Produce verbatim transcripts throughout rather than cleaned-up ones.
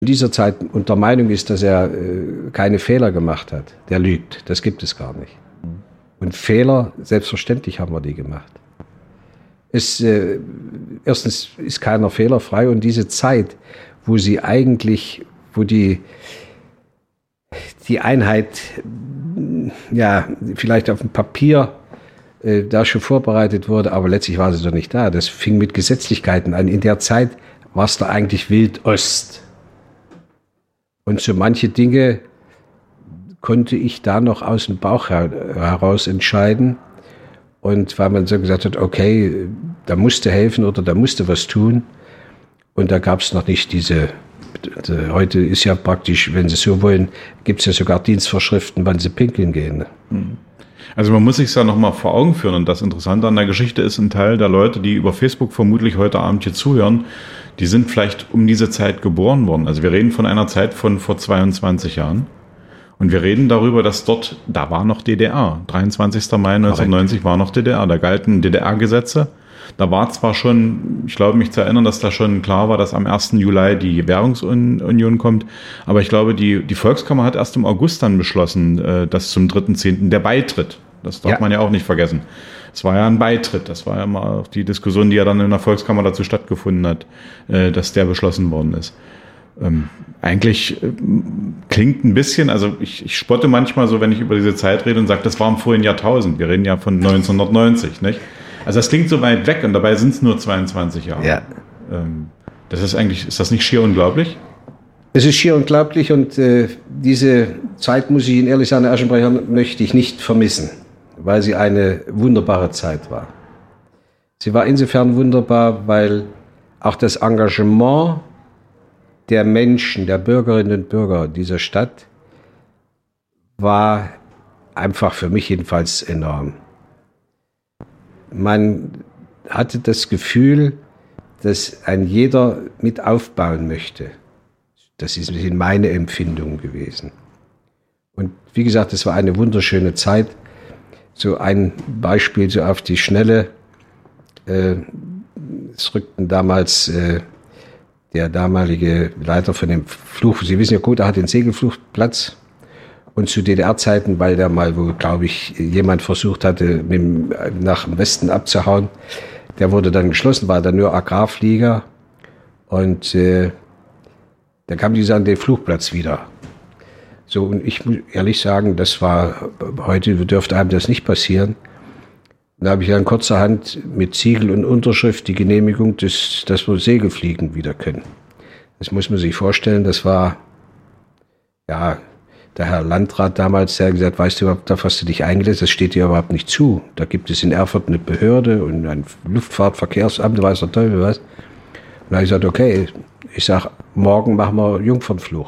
in dieser Zeit und der Meinung ist, dass er äh, keine Fehler gemacht hat, der lügt. Das gibt es gar nicht. Und Fehler, selbstverständlich haben wir die gemacht. Es, äh, erstens ist keiner fehlerfrei und diese Zeit, wo sie eigentlich, wo die, die Einheit ja vielleicht auf dem Papier äh, da schon vorbereitet wurde, aber letztlich war sie doch nicht da. Das fing mit Gesetzlichkeiten an. In der Zeit war es da eigentlich Wildost. Und so manche Dinge konnte ich da noch aus dem Bauch her- heraus entscheiden. Und weil man so gesagt hat, okay, da musste helfen oder da musste was tun. Und da gab es noch nicht diese, heute ist ja praktisch, wenn Sie so wollen, gibt es ja sogar Dienstvorschriften, wann Sie pinkeln gehen. Also man muss sich ja nochmal vor Augen führen. Und das Interessante an der Geschichte ist, ein Teil der Leute, die über Facebook vermutlich heute Abend hier zuhören, die sind vielleicht um diese Zeit geboren worden. Also wir reden von einer Zeit von vor zweiundzwanzig Jahren. Und wir reden darüber, dass dort, da war noch D D R. dreiundzwanzigster Mai neunzehnhundertneunzig war noch D D R. Da galten D D R-Gesetze. Da war zwar schon, ich glaube mich zu erinnern, dass da schon klar war, dass am ersten Juli die Währungsunion kommt. Aber ich glaube, die, die Volkskammer hat erst im August dann beschlossen, dass zum dritten zehnten der Beitritt, das darf ja. man ja auch nicht vergessen. Es war ja ein Beitritt. Das war ja mal auch die Diskussion, die ja dann in der Volkskammer dazu stattgefunden hat, dass der beschlossen worden ist. Ähm, eigentlich äh, klingt ein bisschen, also ich, ich spotte manchmal so, wenn ich über diese Zeit rede und sage, das war im vorigen Jahrtausend. Wir reden ja von neunzehnhundertneunzig, nicht? Also das klingt so weit weg und dabei sind es nur zweiundzwanzig Jahre. Ja. Ähm, das ist eigentlich, ist das nicht schier unglaublich? Es ist schier unglaublich und äh, diese Zeit, muss ich Ihnen ehrlich sagen, Herr Aschenbrecher, möchte ich nicht vermissen, weil sie eine wunderbare Zeit war. Sie war insofern wunderbar, weil auch das Engagement der Menschen, der Bürgerinnen und Bürger dieser Stadt war einfach für mich jedenfalls enorm. Man hatte das Gefühl, dass ein jeder mit aufbauen möchte. Das ist meine Empfindung gewesen. Und wie gesagt, es war eine wunderschöne Zeit. So ein Beispiel so auf die Schnelle. Äh, es rückten damals äh, der damalige Leiter von dem Flug, Sie wissen ja gut, er hat den Segelflugplatz. Und zu D D R-Zeiten, weil der mal, wo, glaube ich, jemand versucht hatte, mit dem, nach dem Westen abzuhauen, der wurde dann geschlossen, war dann nur Agrarflieger. Und äh, dann kam dieser an den Flugplatz wieder. So, und ich muss ehrlich sagen, das war, heute dürfte einem das nicht passieren. Da habe ich dann kurzerhand mit Siegel und Unterschrift die Genehmigung, dass, dass wir Segelfliegen wieder können. Das muss man sich vorstellen, das war, ja, der Herr Landrat damals, der hat gesagt, weißt du überhaupt, auf was du dich eingelässt, das steht dir überhaupt nicht zu. Da gibt es in Erfurt eine Behörde und ein Luftfahrtverkehrsamt, weiß der Teufel was. Und da habe ich gesagt, okay, ich sage, morgen machen wir Jungfernflug.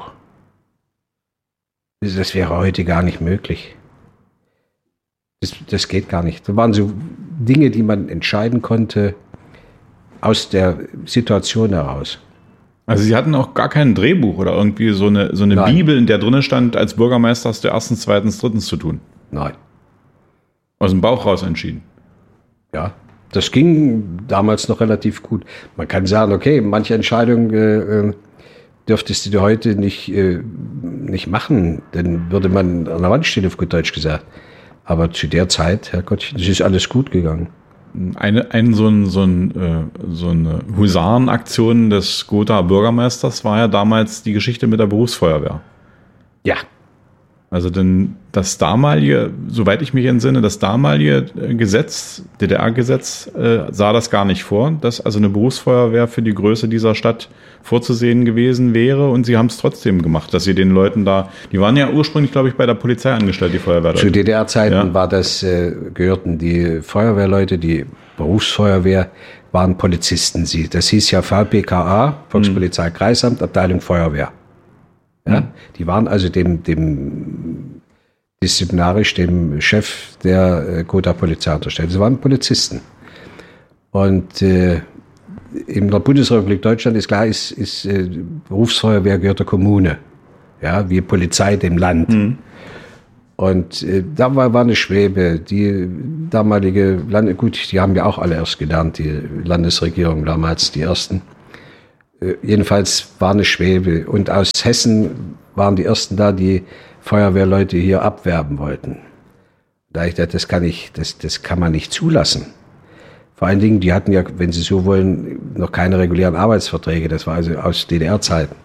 Das wäre heute gar nicht möglich. Das, das geht gar nicht. Da waren so Dinge, die man entscheiden konnte aus der Situation heraus. Also Sie hatten auch gar kein Drehbuch oder irgendwie so eine, so eine Bibel, in der drin stand, als Bürgermeister hast du erstens, zweitens, drittens zu tun? Nein. Aus dem Bauch raus entschieden? Ja, das ging damals noch relativ gut. Man kann sagen, okay, manche Entscheidungen äh, dürftest du dir heute nicht, äh, nicht machen, dann würde man an der Wand stehen, auf gut Deutsch gesagt. Aber zu der Zeit, Herrgott, das ist alles gut gegangen. Eine, ein, so, ein, so, ein, äh, so eine Husarenaktion des Gothaer Bürgermeisters war ja damals die Geschichte mit der Berufsfeuerwehr. Ja. Also denn das damalige, soweit ich mich entsinne, das damalige Gesetz, D D R-Gesetz, äh, sah das gar nicht vor, dass also eine Berufsfeuerwehr für die Größe dieser Stadt vorzusehen gewesen wäre, und sie haben es trotzdem gemacht, dass sie den Leuten da, die waren ja ursprünglich, glaube ich, bei der Polizei angestellt, die Feuerwehrleute. Zu D D R-Zeiten ja. war das, äh, gehörten die Feuerwehrleute, die Berufsfeuerwehr, waren Polizisten. Sie, das hieß ja V P K A, Volkspolizei Kreisamt, Abteilung Feuerwehr. Ja, mhm. Die waren also dem, dem disziplinarisch dem Chef der äh, Gothaer Polizei unterstellt. Sie waren Polizisten. Und äh, in der Bundesrepublik Deutschland ist klar, ist, ist äh, Berufsfeuerwehr gehört der Kommune. Ja, wie Polizei dem Land. Mhm. Und äh, da war, war eine Schwebe. Die damalige Land, gut, die haben ja auch alle erst gelernt, die Landesregierung damals, die ersten. Äh, jedenfalls war eine Schwebe. Und aus Hessen waren die ersten da, die Feuerwehrleute hier abwerben wollten. Da ich dachte, das kann ich, das, das kann man nicht zulassen. Vor allen Dingen, die hatten ja, wenn Sie so wollen, noch keine regulären Arbeitsverträge. Das war also aus D D R-Zeiten.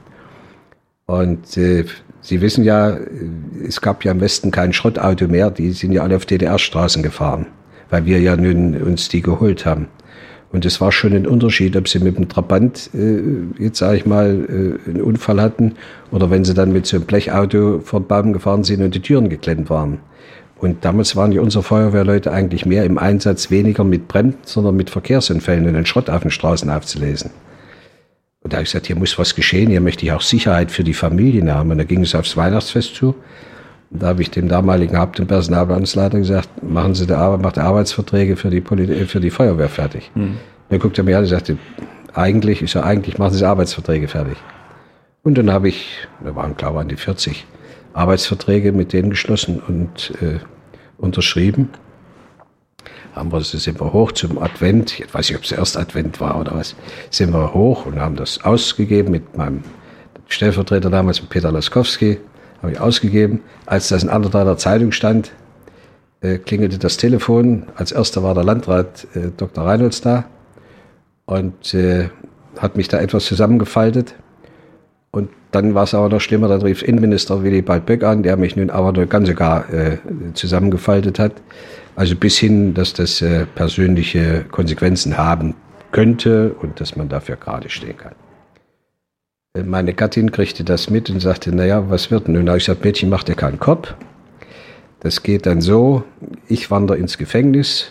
Und äh, Sie wissen ja, es gab ja im Westen kein Schrottauto mehr. Die sind ja alle auf D D R-Straßen gefahren, weil wir ja nun uns die geholt haben. Und es war schon ein Unterschied, ob Sie mit dem Trabant, äh, jetzt sage ich mal, äh, einen Unfall hatten oder wenn Sie dann mit so einem Blechauto vor den Baum gefahren sind und die Türen geklemmt waren. Und damals waren ja unsere Feuerwehrleute eigentlich mehr im Einsatz, weniger mit Bränden, sondern mit Verkehrsunfällen und den Schrott auf den Straßen aufzulesen. Und da habe ich gesagt, hier muss was geschehen, hier möchte ich auch Sicherheit für die Familien haben. Und da ging es aufs Weihnachtsfest zu. Und da habe ich dem damaligen Haupt- und Personalbeamtsleiter gesagt, machen Sie die Arbeit, macht Arbeitsverträge für die, Poli- für die Feuerwehr fertig. Mhm. Dann guckte er mir an und sagte, eigentlich, ich sage, eigentlich machen Sie Arbeitsverträge fertig. Und dann habe ich, da waren glaube ich an die vierzig, Arbeitsverträge mit denen geschlossen und äh, unterschrieben. Haben wir, sind wir hoch zum Advent, ich weiß nicht, ob es erst Advent war oder was, sind wir hoch und haben das ausgegeben mit meinem Stellvertreter damals, mit Peter Laskowski, habe ich ausgegeben. Als das in anderthalber Zeitung stand, äh, klingelte das Telefon. Als erster war der Landrat äh, Doktor Reinholz da und äh, hat mich da etwas zusammengefaltet. Und dann war es aber noch schlimmer, dann rief Innenminister Willibald Böck an, der mich nun aber ganz sogar äh, zusammengefaltet hat. Also bis hin, dass das äh, persönliche Konsequenzen haben könnte und dass man dafür gerade stehen kann. Äh, meine Gattin kriegte das mit und sagte, naja, was wird denn nun? Da habe ich gesagt, Mädchen, mach dir keinen Kopf. Das geht dann so, ich wandere ins Gefängnis,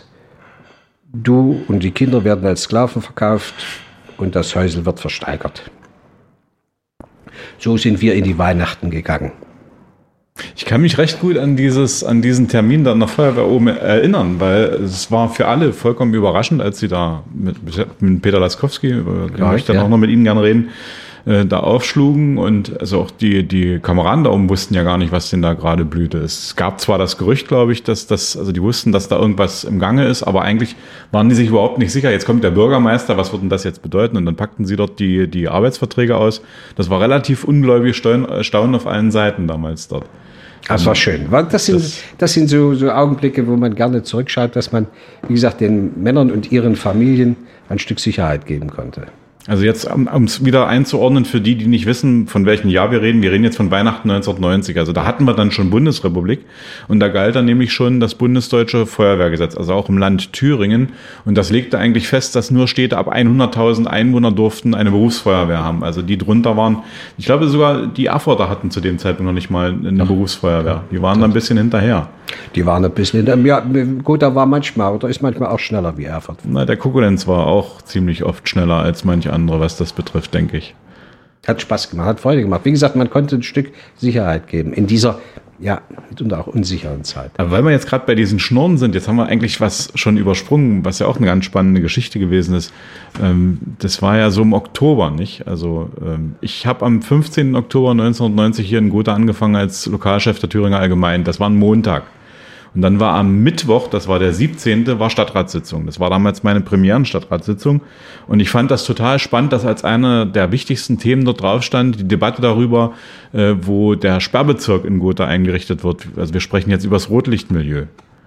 du und die Kinder werden als Sklaven verkauft und das Häusel wird versteigert. So sind wir in die Weihnachten gegangen. Ich kann mich recht gut an dieses, an diesen Termin da in der Feuerwehr oben erinnern, weil es war für alle vollkommen überraschend, als sie da mit, mit Peter Laskowski, über den möchte ich dann ja auch noch mit Ihnen gerne reden, äh, da aufschlugen und also auch die, die Kameraden da oben wussten ja gar nicht, was denn da gerade blühte. Es gab zwar das Gerücht, glaube ich, dass das, also die wussten, dass da irgendwas im Gange ist, aber eigentlich waren die sich überhaupt nicht sicher. Jetzt kommt der Bürgermeister, was wird denn das jetzt bedeuten? Und dann packten sie dort die, die Arbeitsverträge aus. Das war relativ ungläubig Staunen auf allen Seiten damals dort. Das war schön. Das sind, das sind so, so Augenblicke, wo man gerne zurückschaut, dass man, wie gesagt, den Männern und ihren Familien ein Stück Sicherheit geben konnte. Also jetzt, um es wieder einzuordnen für die, die nicht wissen, von welchem Jahr wir reden. Wir reden jetzt von Weihnachten neunzehnhundertneunzig. Also da hatten wir dann schon Bundesrepublik. Und da galt dann nämlich schon das bundesdeutsche Feuerwehrgesetz, also auch im Land Thüringen. Und das legte eigentlich fest, dass nur Städte ab hunderttausend Einwohner durften eine Berufsfeuerwehr haben. Also die drunter waren, ich glaube sogar die Erfurter hatten zu dem Zeitpunkt noch nicht mal eine ja. Berufsfeuerwehr. Die waren da ein bisschen hinterher. Die waren ein bisschen hinterher. Ja, gut, da war manchmal, oder ist manchmal auch schneller wie Erfurt. Na, der Kukulenz war auch ziemlich oft schneller als manche andere, was das betrifft, denke ich. Hat Spaß gemacht, hat Freude gemacht. Wie gesagt, man konnte ein Stück Sicherheit geben in dieser, ja, mitunter auch unsicheren Zeit. Aber weil wir jetzt gerade bei diesen Schnurren sind, jetzt haben wir eigentlich was schon übersprungen, was ja auch eine ganz spannende Geschichte gewesen ist. Ähm, das war ja so im Oktober, nicht? Also ähm, ich habe am fünfzehnten Oktober neunzehnhundertneunzig hier in Gotha angefangen als Lokalchef der Thüringer Allgemeinen. Das war ein Montag. Und dann war am Mittwoch, das war der siebzehnte, war Stadtratssitzung. Das war damals meine Premieren-Stadtratssitzung. Und ich fand das total spannend, dass als eine der wichtigsten Themen dort drauf stand, die Debatte darüber, äh, wo der Sperrbezirk in Gotha eingerichtet wird. Also wir sprechen jetzt über das Rotlichtmilieu.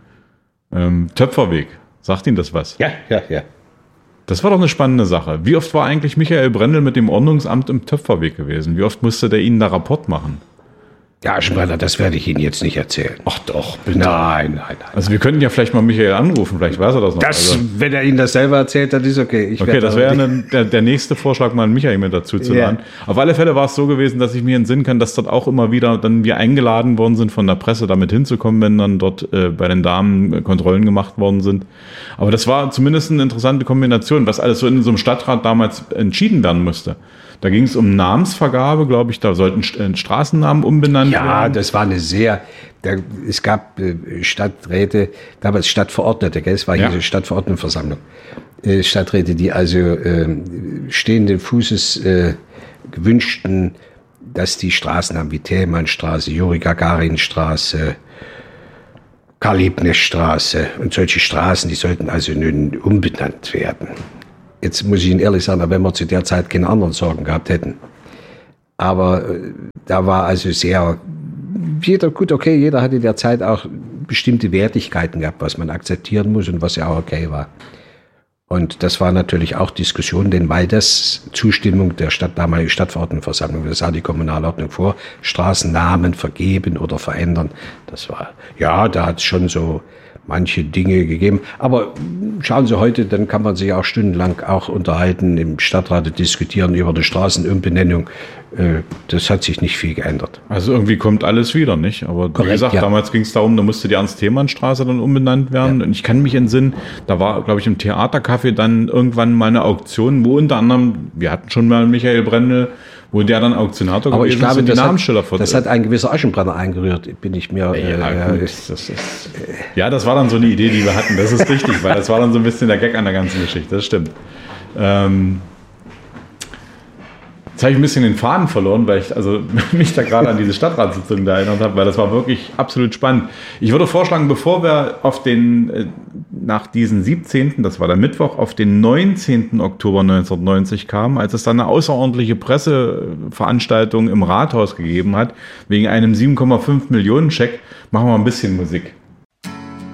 Ähm, Töpferweg. Sagt Ihnen das was? Ja, ja, ja. Das war doch eine spannende Sache. Wie oft war eigentlich Michael Brendel mit dem Ordnungsamt im Töpferweg gewesen? Wie oft musste der Ihnen da Rapport machen? Ja, Aschenbrenner, das werde ich Ihnen jetzt nicht erzählen. Ach doch, bitte. Nein, nein, nein. Also wir könnten ja vielleicht mal Michael anrufen, vielleicht weiß er das noch. Das, also, wenn er Ihnen das selber erzählt, dann ist okay. Ich okay, das wäre der, der nächste Vorschlag, mal einen Michael mit dazu zu laden. Ja. Auf alle Fälle war es so gewesen, dass ich mir entsinnen kann, dass dort auch immer wieder dann wir eingeladen worden sind von der Presse, damit hinzukommen, wenn dann dort äh, bei den Damen äh, Kontrollen gemacht worden sind. Aber das war zumindest eine interessante Kombination, was alles so in so einem Stadtrat damals entschieden werden musste. Da ging es um Namensvergabe, glaube ich, da sollten Straßennamen umbenannt ja, werden. Ja, das war eine sehr, da, es gab äh, Stadträte, damals Stadtverordnete, gell? Es war ja. hier so Stadtverordnetenversammlung. Äh, Stadträte, die also äh, stehenden Fußes äh, gewünschten, dass die Straßennamen wie Thälmannstraße, Juri-Gagarin-Straße, Karl-Liebknecht-Straße und solche Straßen, die sollten also nun umbenannt werden. Jetzt muss ich Ihnen ehrlich sagen, wenn wir zu der Zeit keine anderen Sorgen gehabt hätten. Aber da war also sehr, jeder, gut, okay, jeder hatte in der Zeit auch bestimmte Wertigkeiten gehabt, was man akzeptieren muss und was ja auch okay war. Und das war natürlich auch Diskussion, denn weil das Zustimmung der Stadt, damaligen Stadtverordnetenversammlung, das sah die Kommunalordnung vor, Straßennamen vergeben oder verändern. Das war, ja, da hat es schon so manche Dinge gegeben. Aber schauen Sie heute, dann kann man sich auch stundenlang auch unterhalten, im Stadtrat diskutieren über die Straßenumbenennung. Das hat sich nicht viel geändert. Also irgendwie kommt alles wieder, nicht? Aber Korrekt, wie gesagt, ja. Damals ging es darum, da musste die Ernst-Thälmann-Straße dann umbenannt werden. Ja. Und ich kann mich entsinnen, da war, glaube ich, im Theatercafé dann irgendwann mal eine Auktion, wo unter anderem, wir hatten schon mal Michael Brendel, wo der dann Auktionator Aber gewesen ich glaube, ist, die das Namensschilder hat, das hat ein gewisser Aschenbrenner eingerührt, bin ich mir... Ja, äh, das ist, äh, ja, das war dann so eine Idee, die wir hatten, das ist richtig, weil das war dann so ein bisschen der Gag an der ganzen Geschichte, das stimmt. Ähm, Jetzt habe ich ein bisschen den Faden verloren, weil ich also mich da gerade an diese Stadtratssitzung da erinnert habe, weil das war wirklich absolut spannend. Ich würde vorschlagen, bevor wir auf den, nach diesen siebzehnten, das war der Mittwoch, auf den neunzehnten Oktober neunzehnhundertneunzig kamen, als es dann eine außerordentliche Presseveranstaltung im Rathaus gegeben hat, wegen einem sieben Komma fünf Millionen Scheck, machen wir ein bisschen Musik.